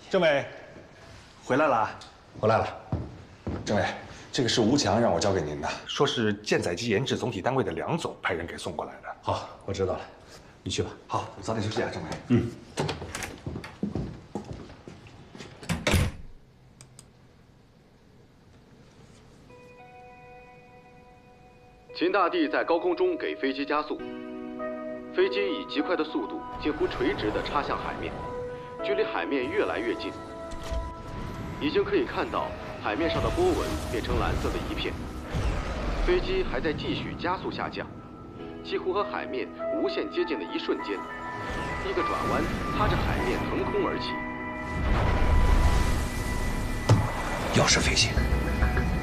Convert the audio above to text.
政委，回来了。 回来了。 政委，这个是吴强让我交给您的，说是舰载机研制总体单位的梁总派人给送过来的。 好，我知道了，你去吧。 好，早点休息啊，政委。 嗯。 秦大帝在高空中给飞机加速，飞机以极快的速度近乎垂直地插向海面，距离海面越来越近，已经可以看到海面上的波纹变成蓝色的一片。飞机还在继续加速下降，几乎和海面无限接近的一瞬间，一个转弯，踏着海面腾空而起。 又是飞行。